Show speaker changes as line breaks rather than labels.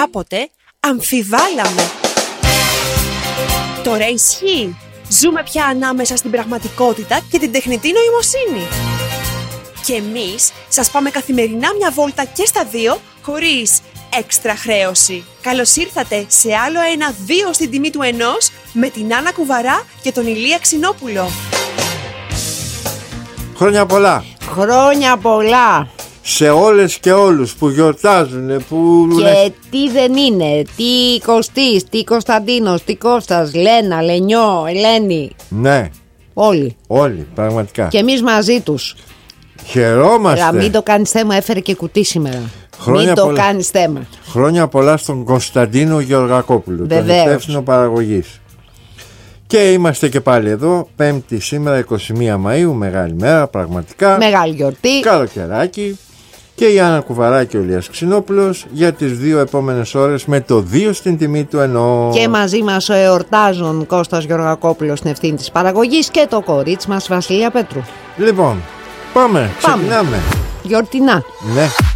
κάποτε αμφιβάλαμε. Τώρα ισχύει. Ζούμε πια ανάμεσα στην πραγματικότητα και την τεχνητή νοημοσύνη. Και εμείς σας πάμε καθημερινά μια βόλτα και στα δύο, χωρίς έξτρα χρέωση. Καλώς ήρθατε σε άλλο ένα 2 στην τιμή του 1 με την Άννα Κουβαρά και τον Ηλία Ξινόπουλο.
Χρόνια πολλά.
Χρόνια πολλά.
Σε όλες και όλους που γιορτάζουν,
Και τι δεν είναι, τι Κωστής, τι Κωνσταντίνος, τι Κώστας, Λένα, Λενιό, Ελένη.
Ναι.
Όλοι,
πραγματικά.
Και εμείς μαζί τους.
Χαιρόμαστε.
Μην το κάνεις θέμα, έφερε και κουτί σήμερα.
Χρόνια
μην
πολλά.
το κάνεις θέμα.
Χρόνια πολλά στον Κωνσταντίνο Γεωργακόπουλο, τον υπεύθυνο παραγωγής. Και είμαστε και πάλι εδώ, Πέμπτη σήμερα 21 Μαΐου, μεγάλη μέρα πραγματικά.
Μεγάλη γιορτή.
Καλοκαιράκι. Και η Άννα Κουβαρά και ο Ηλίας Ξινόπουλος για τις 2 επόμενες ώρες με το 2 στην τιμή του 1.
Και μαζί μας ο εορτάζων Κώστας Γεωργακόπουλος στην ευθύνη της παραγωγής και το κορίτσι μας Βασιλεία Πέτρου.
Λοιπόν, πάμε. Ξεκινάμε.
Γιορτινά.
Ναι.